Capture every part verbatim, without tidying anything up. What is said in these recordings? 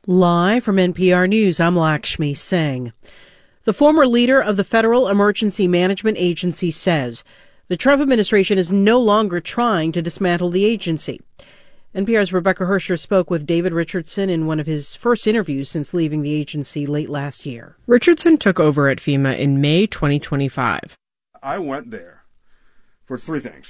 Live from N P R News, I'm Lakshmi Singh. The former leader of the Federal Emergency Management Agency says the Trump administration is no longer trying to dismantle the agency. N P R's Rebecca Hersher spoke with David Richardson in one of his first interviews since leaving the agency late last year. Richardson took over at FEMA in May twenty twenty-five. I went there for three things.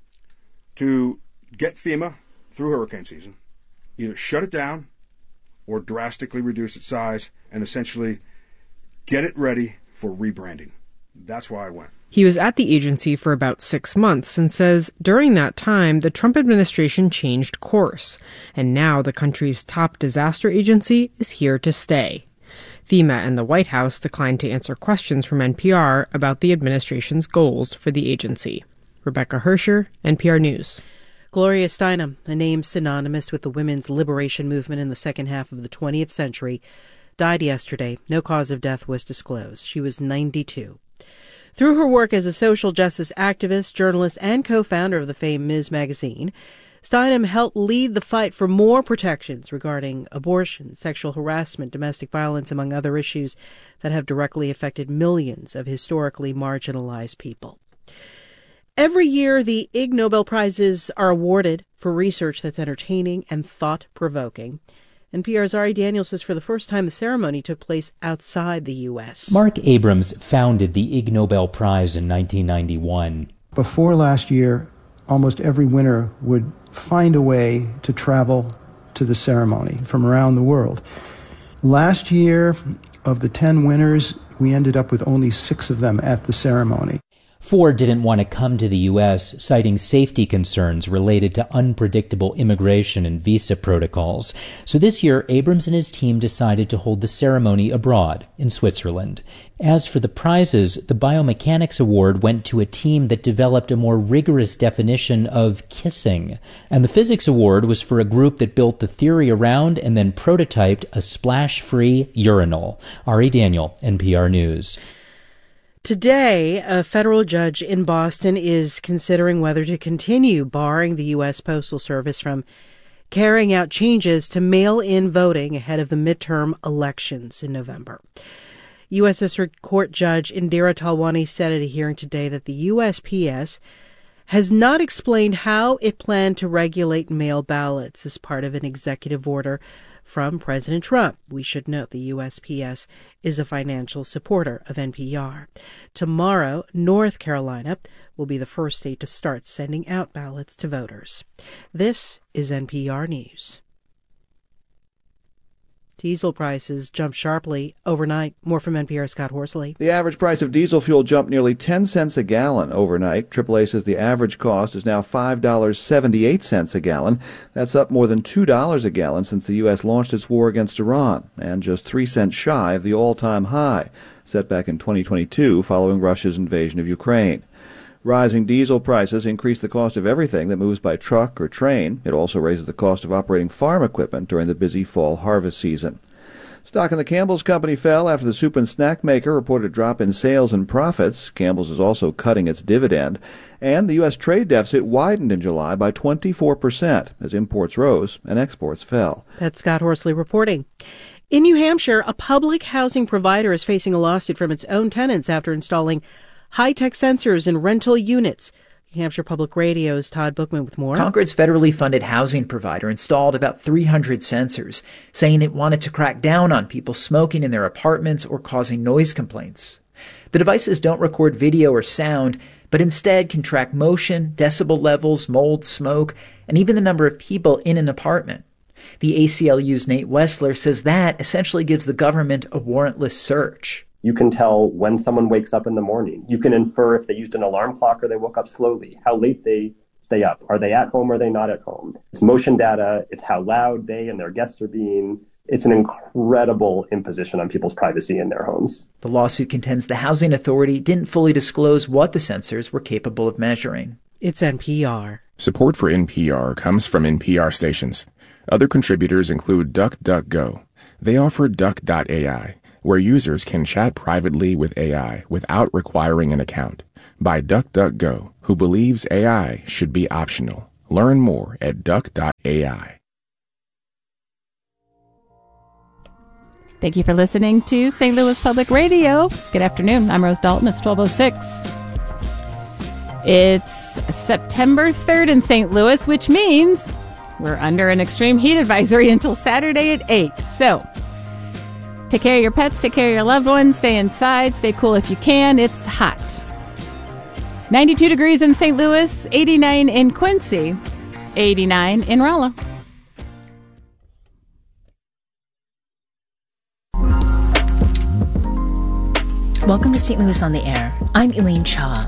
To get FEMA through hurricane season, either shut it down or drastically reduce its size and essentially get it ready for rebranding. That's why I went. He was at the agency for about six months and says during that time, the Trump administration changed course, and now the country's top disaster agency is here to stay. FEMA and the White House declined to answer questions from N P R about the administration's goals for the agency. Rebecca Hersher, N P R News. Gloria Steinem, a name synonymous with the women's liberation movement in the second half of the twentieth century, died yesterday. No cause of death was disclosed. She was ninety-two. Through her work as a social justice activist, journalist, and co-founder of the famed Miz Magazine, Steinem helped lead the fight for more protections regarding abortion, sexual harassment, domestic violence, among other issues that have directly affected millions of historically marginalized people. Every year, the Ig Nobel Prizes are awarded for research that's entertaining and thought-provoking. N P R's Ari Daniel says for the first time the ceremony took place outside the U S. Mark Abrams founded the Ig Nobel Prize in nineteen ninety-one. Before last year, almost every winner would find a way to travel to the ceremony from around the world. Last year, of the ten winners, we ended up with only six of them at the ceremony. Four didn't want to come to the U S, citing safety concerns related to unpredictable immigration and visa protocols. So this year, Abrams and his team decided to hold the ceremony abroad, in Switzerland. As for the prizes, the Biomechanics Award went to a team that developed a more rigorous definition of kissing. And the Physics Award was for a group that built the theory around and then prototyped a splash-free urinal. Ari Daniel, N P R News. Today, a federal judge in Boston is considering whether to continue barring the U S Postal Service from carrying out changes to mail-in voting ahead of the midterm elections in November. U S District Court Judge Indira Talwani said at a hearing today that the U S P S has not explained how it planned to regulate mail ballots as part of an executive order from President Trump. We should note the U S P S is a financial supporter of N P R. Tomorrow, North Carolina will be the first state to start sending out ballots to voters. This is N P R News. Diesel prices jumped sharply overnight. More from N P R's Scott Horsley. The average price of diesel fuel jumped nearly ten cents a gallon overnight. triple A says the average cost is now five dollars and seventy-eight cents a gallon. That's up more than two dollars a gallon since the U S launched its war against Iran, and just three cents shy of the all-time high, set back in twenty twenty-two following Russia's invasion of Ukraine. Rising diesel prices increase the cost of everything that moves by truck or train. It also raises the cost of operating farm equipment during the busy fall harvest season. Stock in the Campbell's Company fell after the soup and snack maker reported a drop in sales and profits. Campbell's is also cutting its dividend. And the U S trade deficit widened in July by twenty-four percent as imports rose and exports fell. That's Scott Horsley reporting. In New Hampshire, a public housing provider is facing a lawsuit from its own tenants after installing high-tech sensors in rental units. New Hampshire Public Radio's Todd Bookman with more. Concord's federally funded housing provider installed about three hundred sensors, saying it wanted to crack down on people smoking in their apartments or causing noise complaints. The devices don't record video or sound, but instead can track motion, decibel levels, mold, smoke, and even the number of people in an apartment. The A C L U's Nate Wessler says that essentially gives the government a warrantless search. You can tell when someone wakes up in the morning. You can infer if they used an alarm clock or they woke up slowly, how late they stay up. Are they at home or are they not at home? It's motion data. It's how loud they and their guests are being. It's an incredible imposition on people's privacy in their homes. The lawsuit contends the Housing Authority didn't fully disclose what the sensors were capable of measuring. It's N P R. Support for N P R comes from N P R stations. Other contributors include DuckDuckGo. They offer Duck dot A I, where users can chat privately with A I without requiring an account. By DuckDuckGo, who believes A I should be optional. Learn more at Duck dot A I. Thank you for listening to Saint Louis Public Radio. Good afternoon. I'm Rose Dalton. It's twelve oh six. It's September third in Saint Louis, which means we're under an extreme heat advisory until Saturday at eight. So take care of your pets, take care of your loved ones, stay inside, stay cool if you can. It's hot. ninety-two degrees in Saint Louis, eighty-nine in Quincy, eighty-nine in Rolla. Welcome to Saint Louis on the Air. I'm Elaine Cha.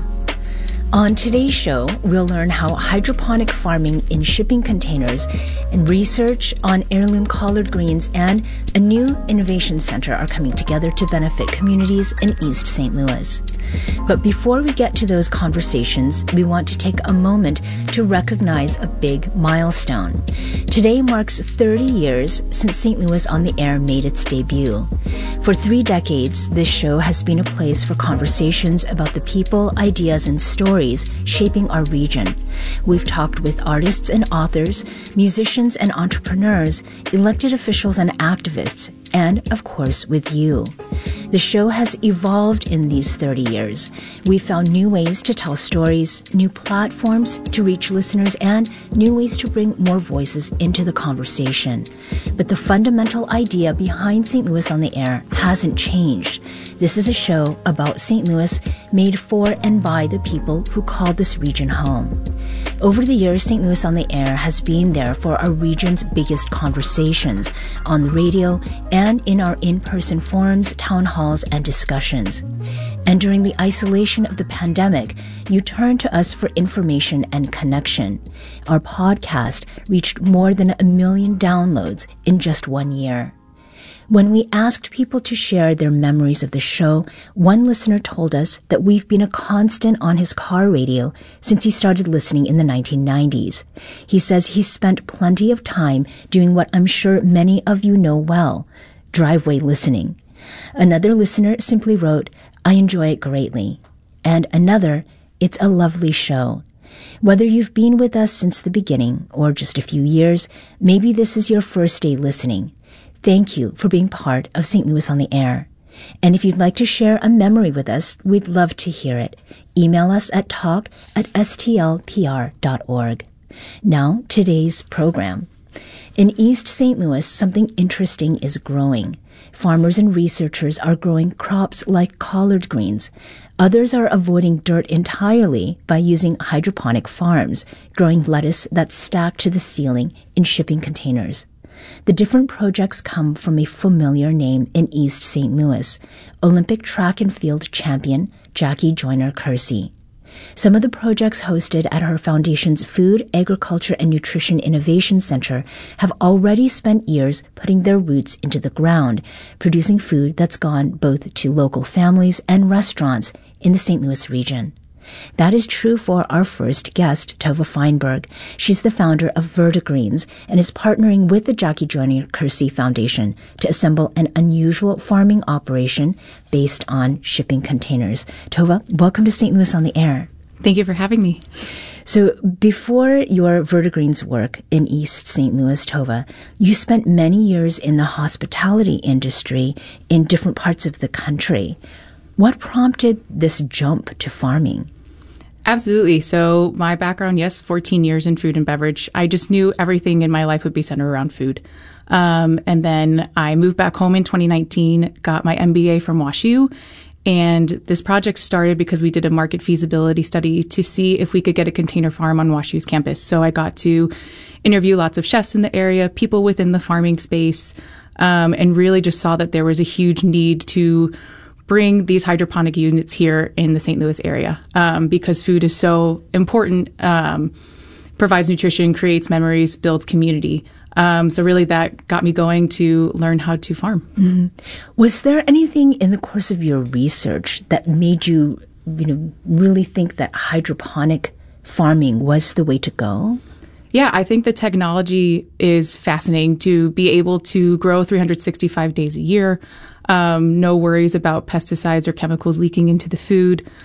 On today's show, we'll learn how hydroponic farming in shipping containers and research on heirloom collard greens and a new innovation center are coming together to benefit communities in East Saint Louis. But before we get to those conversations, we want to take a moment to recognize a big milestone. Today marks thirty years since Saint Louis on the Air made its debut. For three decades, this show has been a place for conversations about the people, ideas, and stories shaping our region. We've talked with artists and authors, musicians and entrepreneurs, elected officials and activists, and, of course, with you. The show has evolved in these thirty years. We've found new ways to tell stories, new platforms to reach listeners, and new ways to bring more voices into the conversation. But the fundamental idea behind Saint Louis on the Air hasn't changed. This is a show about Saint Louis, made for and by the people who call this region home. Over the years, Saint Louis on the Air has been there for our region's biggest conversations, on the radio and in our in-person forums, town halls, and discussions. And during the isolation of the pandemic, you turned to us for information and connection. Our podcast reached more than a million downloads in just one year. When we asked people to share their memories of the show, one listener told us that we've been a constant on his car radio since he started listening in the nineteen nineties. He says he spent plenty of time doing what I'm sure many of you know well, driveway listening. Another listener simply wrote, "I enjoy it greatly." And another, "It's a lovely show." Whether you've been with us since the beginning or just a few years, maybe this is your first day listening. Thank you for being part of Saint Louis on the Air. And if you'd like to share a memory with us, we'd love to hear it. Email us at talk at s t l p r dot org. Now, today's program. In East Saint Louis, something interesting is growing. Farmers and researchers are growing crops like collard greens. Others are avoiding dirt entirely by using hydroponic farms, growing lettuce that's stacked to the ceiling in shipping containers. The different projects come from a familiar name in East Saint Louis, Olympic track and field champion Jackie Joyner-Kersee. Some of the projects hosted at her foundation's Food, Agriculture, and Nutrition Innovation Center have already spent years putting their roots into the ground, producing food that's gone both to local families and restaurants in the Saint Louis region. That is true for our first guest, Tova Feinberg. She's the founder of Vertigreens and is partnering with the Jackie Joyner-Kersee Foundation to assemble an unusual farming operation based on shipping containers. Tova, welcome to Saint Louis on the Air. Thank you for having me. So before your Vertigreens work in East Saint Louis, Tova, you spent many years in the hospitality industry in different parts of the country. What prompted this jump to farming? Absolutely. So my background, yes, fourteen years in food and beverage. I just knew everything in my life would be centered around food. Um, and then I moved back home in twenty nineteen, got my M B A from WashU. And this project started because we did a market feasibility study to see if we could get a container farm on WashU's campus. So I got to interview lots of chefs in the area, people within the farming space, um, and really just saw that there was a huge need to bring these hydroponic units here in the Saint Louis area, um, because food is so important, um, provides nutrition, creates memories, builds community. Um, so really that got me going to learn how to farm. Mm-hmm. Was there anything in the course of your research that made you, you know, really think that hydroponic farming was the way to go? Yeah, I think the technology is fascinating to be able to grow three hundred sixty-five days a year. Um, no worries about pesticides or chemicals leaking into the food.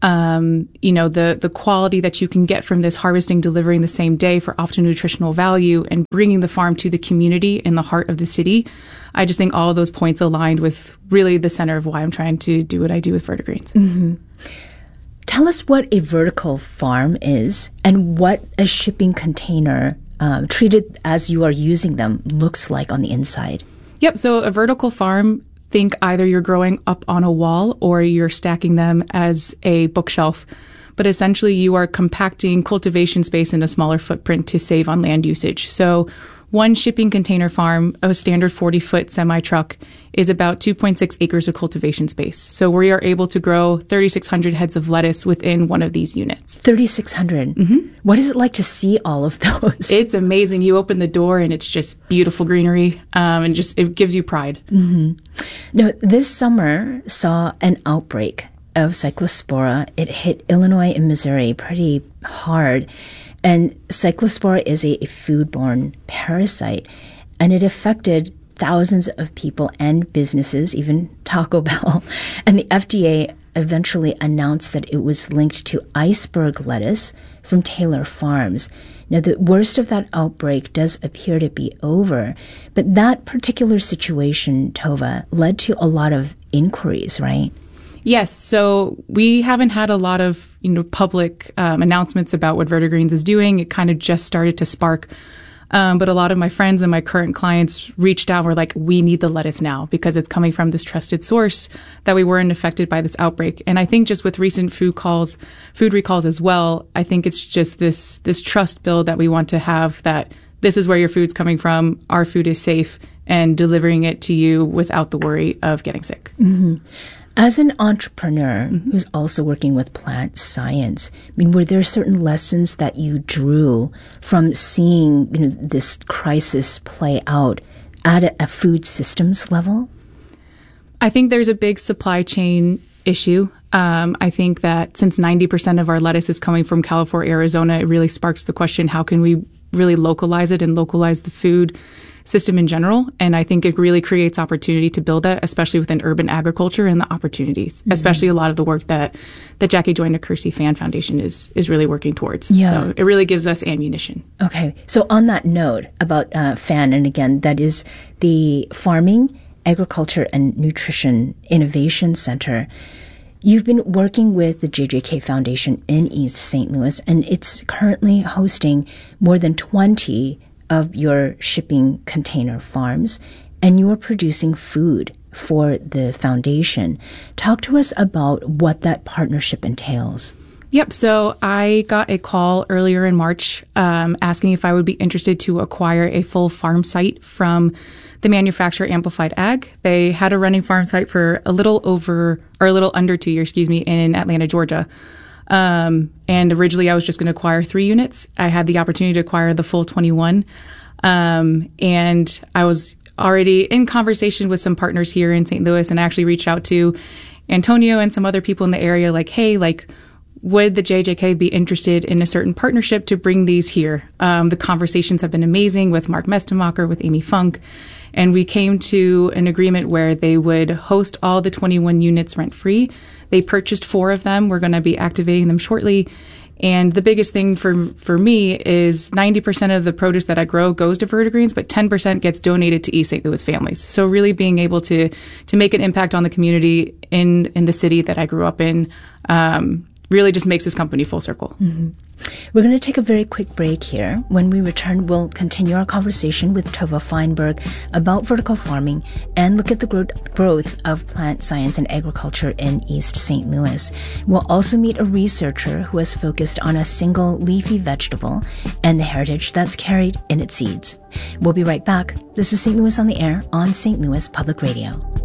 Um, you know, the, the quality that you can get from this harvesting, delivering the same day for optimal nutritional value and bringing the farm to the community in the heart of the city. I just think all of those points aligned with really the center of why I'm trying to do what I do with Vertigreens. Mm-hmm. Tell us what a vertical farm is and what a shipping container um, treated as you are using them looks like on the inside. Yep. So a vertical farm, think either you're growing up on a wall or you're stacking them as a bookshelf. But essentially you are compacting cultivation space in a smaller footprint to save on land usage. So one shipping container farm, a standard forty-foot semi-truck, is about two point six acres of cultivation space. So we are able to grow thirty-six hundred heads of lettuce within one of these units. thirty-six hundred? Mm-hmm. What is it like to see all of those? It's amazing. You open the door and it's just beautiful greenery, um, and just it gives you pride. Mm-hmm. Now, this summer saw an outbreak of Cyclospora. It hit Illinois and Missouri pretty hard. And Cyclospora is a, a foodborne parasite, and it affected thousands of people and businesses, even Taco Bell. And the F D A eventually announced that it was linked to iceberg lettuce from Taylor Farms. Now, the worst of that outbreak does appear to be over, but that particular situation, Tova, led to a lot of inquiries, right? Yes. So we haven't had a lot of, you know, public um, announcements about what Vertigreens is doing. It kind of just started to spark. Um, but a lot of my friends and my current clients reached out and were like, we need the lettuce now because it's coming from this trusted source that we weren't affected by this outbreak. And I think just with recent food calls, food recalls as well, I think it's just this, this trust build that we want to have that this is where your food's coming from. Our food is safe and delivering it to you without the worry of getting sick. Mm-hmm. As an entrepreneur mm-hmm. who's also working with plant science, I mean, were there certain lessons that you drew from seeing, you know, this crisis play out at a, a food systems level? I think there's a big supply chain issue. Um, I think that since ninety percent of our lettuce is coming from California, Arizona, it really sparks the question, how can we really localize it and localize the food system in general? And I think it really creates opportunity to build that, especially within urban agriculture and the opportunities, mm-hmm. especially a lot of the work that the Jackie Joyner Kersey Fan Foundation is is really working towards. Yeah. So it really gives us ammunition. Okay. So on that note about uh, FAN, and again, that is the Farming, Agriculture, and Nutrition Innovation Center. You've been working with the J J K Foundation in East Saint Louis, and it's currently hosting more than twenty of your shipping container farms, and you are producing food for the foundation. Talk to us about what that partnership entails. Yep. So I got a call earlier in March um, asking if I would be interested to acquire a full farm site from the manufacturer Amplified Ag. They had a running farm site for a little over, or a little under two years, excuse me, in Atlanta, Georgia. Um, and originally I was just going to acquire three units. I had the opportunity to acquire the full twenty-one. Um, and I was already in conversation with some partners here in Saint Louis, and I actually reached out to Antonio and some other people in the area like, hey, like, would the J J K be interested in a certain partnership to bring these here? Um, the conversations have been amazing with Mark Mestemacher, with Amy Funk. And we came to an agreement where they would host all the twenty-one units rent-free. They purchased four of them. We're going to be activating them shortly. And the biggest thing for for me is ninety percent of the produce that I grow goes to Vertigreens, but ten percent gets donated to East Saint Louis families. So really being able to to make an impact on the community in, in the city that I grew up in um, really just makes this company full circle. Mm-hmm. We're going to take a very quick break here. When we return, we'll continue our conversation with Tova Feinberg about vertical farming and look at the gro- growth of plant science and agriculture in East Saint Louis. We'll also meet a researcher who has focused on a single leafy vegetable and the heritage that's carried in its seeds. We'll be right back. This is Saint Louis on the Air on Saint Louis Public Radio.